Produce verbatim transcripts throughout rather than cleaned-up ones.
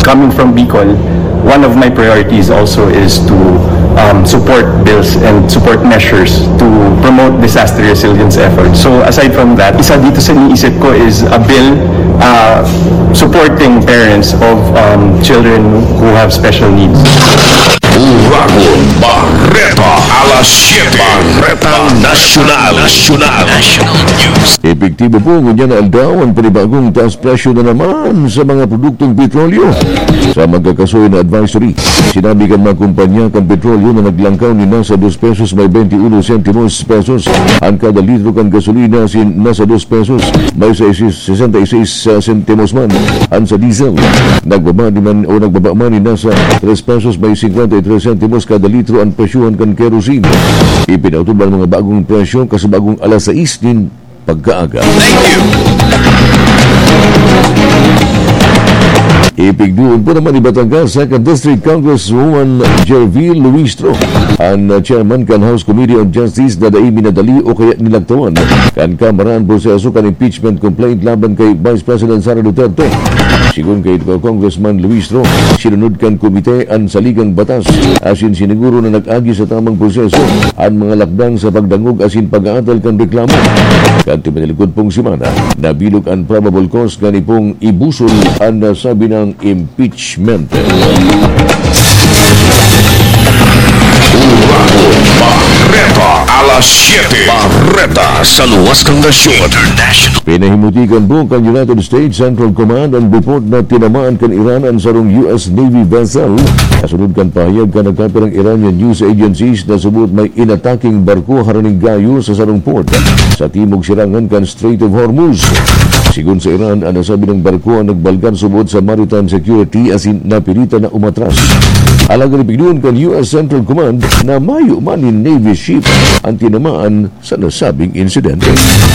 Coming from Bicol, one of my priorities also is to um, support bills and support measures to promote disaster resilience efforts. So aside from that, isa dito sa iniisip ko is a bill uh, supporting parents of um, children who have special needs. Uragon Barreta alas siete. Barreta Nacional. Nacional. National News. Epektibo po ngunyan na aldaw ang panibagong taas presyo na naman sa mga produktong petrolyo. Sa magkakasoy na advisory, sinabi kan mga kumpanya kan petrolyo na naglangkaw ni nasa two pesos may twenty-one centimos pesos. Ang kada litro kan gasolina sin nasa two pesos may sixty-six centimos man. Ang sa diesel, nagbaba man o nagbaba man ni nasa three pesos may fifty-three centimos kada litro ang presyuhan kan kerosene. Ipinautod ang mga bagong presyo kasi bagong alas sais din pagkaaga. Thank you. Ipigduon po naman ni Batangas second District Congresswoman Jerville Luistro, ang uh, chairman kan House Committee on Justice na daig minadali o kaya nilagtawan kan Kamara ang proseso kan impeachment complaint laban kay Vice President Sara Duterte. Sigun kay Congressman Luistro, sinunod kan komite ang saligang batas asin siniguro na nag-agi sa tamang proseso ang mga lakdang sa pagdangog asin pag-aatal kan reklamo. Kanto manilikod pong simana, nabilog ang probable cause ganipong ibusol ang nasabi ng impeachment. Barreta alas siete. Barreta sa luwas kang nasyon. International. Pinahimutikan po kan United States Central Command ang report na tinamaan kan Iran ang sarong U S Navy vessel. Kasunod kan pahayag kan nagkapirang Iranian news agencies na subot may inataking barko haraning gayo sa sarong port sa timog sirangan kan Strait of Hormuz. Sigun sa Iran, ang nasabi ng barko ang nagbalgan subot sa maritime security asin napilita na umatras. Alaga nipigdoon kan U S Central Command na mayo man ni Navy ship ang tinamaan sa nasabing insidente.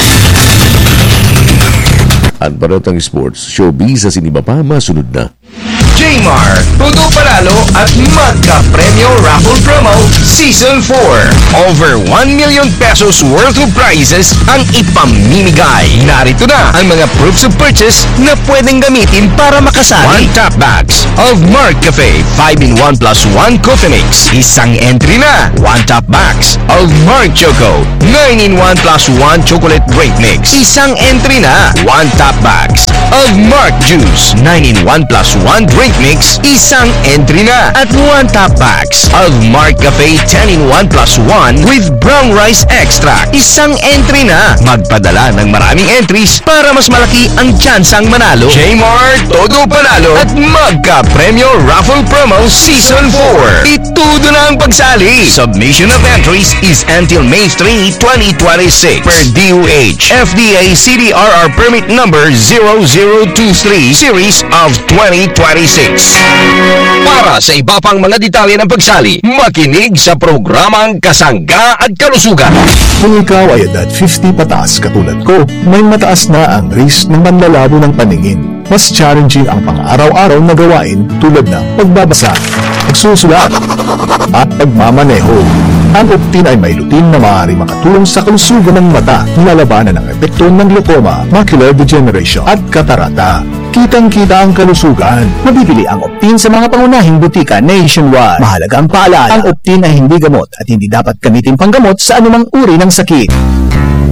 Ang paratang sports, showbiz sa siniba pa masunod na. J-Mar, Todo Panalo at Magka Premyo Raffle Promo Season four. Over one million pesos worth of prizes ang ipamimigay. Narito na ang mga proofs of purchase na pwedeng gamitin para makasali. One top bags of Mark Cafe five in one plus one coffee mix. Isang entry na. One top bags of Mark Choco nine in one plus one chocolate grape mix. Isang entry na. One top bags of Mark Juice nine in one plus one drink mix, isang entry na. At one top bags of Mark Cafe ten in one plus one with brown rice extract, isang entry na. Magpadala ng maraming entries para mas malaki ang tsansang manalo. J-Mart, Todo Panalo at Magka Premyo Raffle Promo Season four. Itudo na ang pagsali. Submission of entries is until May three, twenty twenty-six per D O H F D A C D R R permit number zero zero two three series of twenty twenty-six. Para sa iba pang mga detalye ng pagsali, makinig sa programang Kasangga at Kalusugan. Kung ikaw ay edad fifty pataas katulad ko, may mataas na ang risk ng panlalabo ng paningin. Mas challenging ang pang-araw-araw na gawain tulad ng pagbabasa, pagsusulat, at pagmamaneho. Ang Optin ay may lutin na maaari makatulong sa kalusugan ng mata, lalabanan ang epekto ng glaucoma, macular degeneration at katarata. Kitang-kita ang kalusugan. Mabibili ang Optin sa mga pangunahing butika nationwide. Mahalaga ang paalala, ang Optin ay hindi gamot at hindi dapat gamitin panggamot sa anumang uri ng sakit.